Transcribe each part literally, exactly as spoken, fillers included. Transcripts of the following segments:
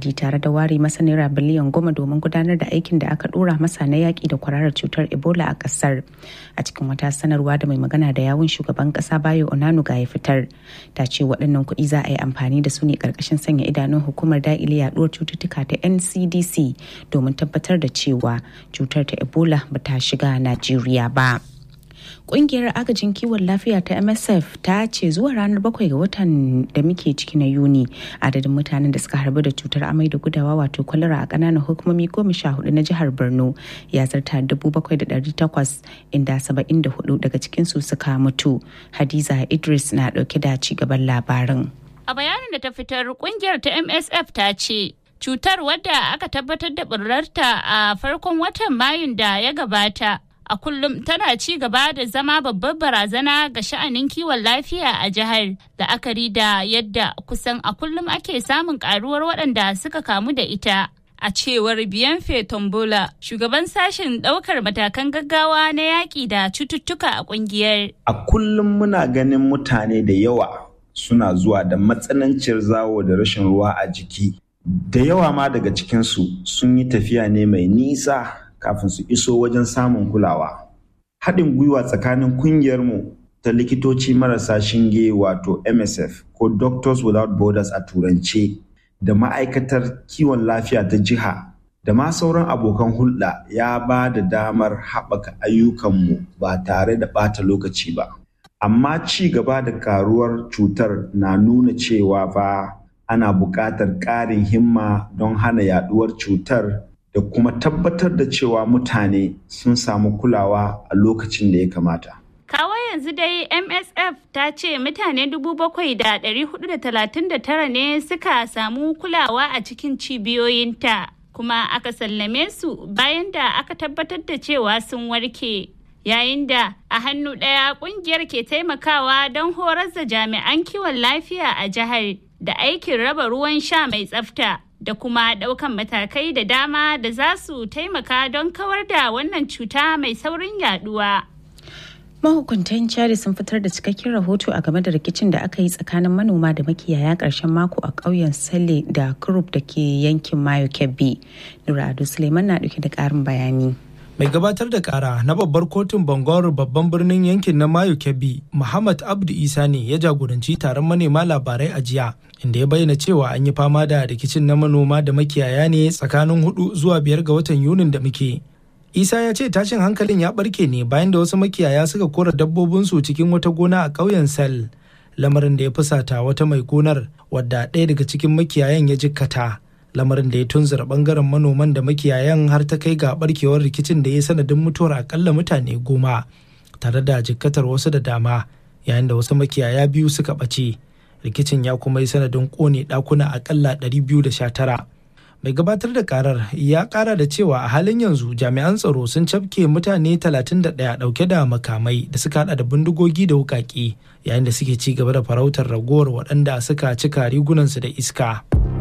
Chadi tare da ware masa naira biliyan goma domin gudanar da aikin da aka dora masa na yaƙi da kwararar cutar Ebola a ƙasar. A cikin wata sanarwa da mai magana da yawun shugaban ƙasa Bayo Onanuga ya fitar, ta ce waɗannan kuɗi za a yi amfani da su ne ƙarƙashin sanya idanun hukumar daƙile yaɗuwar cututtuka ta N C D C domin tabbatar da cewa cutar ta Ebola ba ta shiga Najeriya ba. Ƙungiyar agajin kiwon lafiya ta M S F ta ce zuwa ranar bakwai ga watan da muke ciki na Yuni adadin mutanen da suka harbu da cutar amai da gudawa wato kwalara a ƙananan hukumomi goma sha hudu na jihar Borno ya zarta dubu bakwai da ɗari takwas inda saba'in da hudu daga cikinsu suka mutu. Hadiza Idris na ɗauke da ci gaban labarin. A bayanin da ta fitar, ƙungiyar ta M S F ta ce cutar wadda aka tabbatar da ɓullarta a farkon watan Mayun da ya gabata a kullum tana ci gaba da zama babbar barazana ga sha'anin kiwon lafiya a jihar, la'akari da yadda kusan a kullum ake samun karuwar waɗanda suka kamu da ita. A cewar Bienfe Tombola, shugaban sashen ɗaukar matakan gaggawa na yaƙi da cututtuka a ƙungiyar. A kullum muna ganin mutane da yawa suna zuwa da matsananciyar zawo da rashin ruwa a jiki. Da yawa ma daga cikinsu sun yi tafiya ne mai nisa kafin su iso wajen samun kulawa. Haɗin gwiwa tsakanin kungiyarmu ta likitoci marasa shinge wato M S F ko Doctors Without Borders a turance da ma'aikatar kiwon lafiya ta jiha da ma sauran abokan hulɗa ya ba da damar haɓaka ayyukanmu ba tare da ɓata lokaci ba. Amma ci gaba da karuwar cutar na nuna cewa fa ana buƙatar ƙarin himma don hana yaɗuwar cutar da kuma tabbatar da cewa mutane sun samu kulawa a lokacin da ya kamata. Kawo yanzu dai M S F ta ce mutane dubu bakwai da ɗari hudu da talatin da tara ne suka samu kulawa a cikin cibiyoyinta, kuma aka sallame su bayan da aka tabbatar da cewa sun warke. Yayin da a hannu ɗaya ƙungiyar ke taimakawa don horar da jami'an kiwon lafiya a jihar da aikin raba ruwan sha mai tsafta, da kuma ɗaukan matakai da dama da za su taimaka don kawar da wannan cuta mai saurin yaduwa. Mahukuntan Chad sun fitar da cikakken rahoto a game da rikicin da aka yi tsakanin manoma da makiyaya ƙarshen mako a ƙauyen Sale da Kurup da ke yankin Mayo Kebbi. Nura Ado Suleiman na ɗauke da ƙarin bayani. Mai gabatar da kara na babbar kotun Bangor babban birnin yankin na Mayo Kebbi, Muhammad Abdu Isa ne ya jagoranci taron manema labarai a jiya, inda ya bayyana cewa an yi fama da rikicin na manoma da makiyaya ne tsakanin hudu zuwa biyar ga watan Yunin da muke. Isa ya ce tashin hankalin ya barke ne bayan da wasu makiyaya suka kora dabbobinsu cikin wata gona a ƙauyen Sel, lamarin da ya fusata wata mai gonar wadda ɗaya daga cikin makiyayan ya jikkata. Lamarin da ya tunzura bangaren manoman da makiyayan har ta kai ga barkewar rikicin da ya sanadin mutuwar akalla mutane goma tare da jikkatar wasu da dama, yayin da wasu makiyaya biyu suka ɓace. Rikicin ya kuma yi sanadin ƙone ɗakuna akalla ɗari biyu da sha tara. Mai gabatar da karar ya ƙara da cewa a halin yanzu jami'an tsaro sun cafke mutane talatin da ɗaya ɗauke da makamai da suka haɗa da bindigogi da wuƙaƙe, yayin da suke ci gaba da farautar ragowar waɗanda suka cika rigunansu da iska.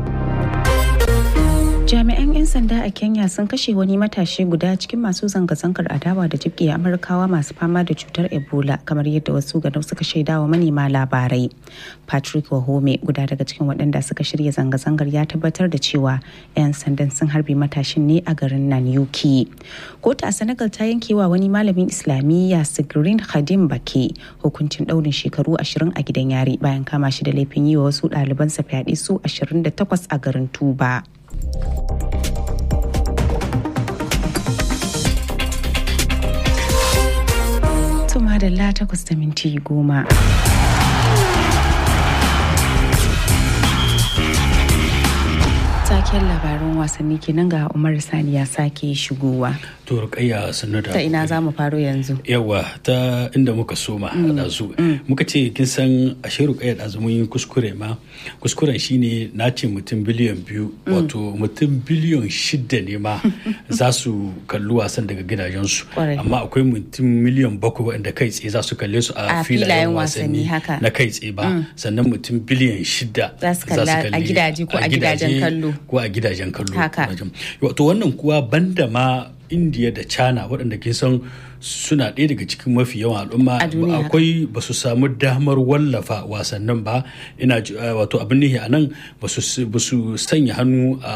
Jami'an 'yan sanda a Kenya sun kashe wani matashi guda cikin masu zanga-zangar adawa da jibge Amurkawa masu fama da cutar Ebola, kamar yadda wasu gadau suka shaidawa manema labarai. Patrick Wahome, guda daga cikin waɗanda suka shirya zanga-zangar, ya tabbatar da cewa 'yan sandan sun harbe matashin ne a garin Nanyuki. Kotu a Senegal ta yankewa wani malamin Islamiyya Sigrin Khadim Bake hukuncin ɗaurin shekaru ashirin a gidan yari bayan kama shi da laifin yi wa wasu ɗalibansa fyaɗe su ashirin da takwas a garin Tuba. Tuma da la takwas da minti goma. Taken labaran wasanni kenan ga Umar Sani ya sake shigowa. To Rukayya sannu da. Ta ina za mu faro yanzu? Yawa ta inda muka soma da su. Muka ce kin san ashe Rukayya da mun yi kuskure ma. Kuskuren shine na ce mutum biliyan biyu wato mutum biliyan shida ne ma za su kalli wasan daga gidajensu. Amma akwai mutum miliyan bakwai wanda kai tsaye za su kalle su a filayen wasanni na kai tsaye ba. Sannan mutum biliyan shida za su kalla a gidaje ko a gidajen kallo. Ko a gidajen kallo. Wato wannan kuwa banda ma India da China waɗanda ke son suna ɗaya daga cikin mafi yawan al'umma akwai ba su samu damar wallafa wasannin ba, ina wato abin ne a nan ba su sanya hannu a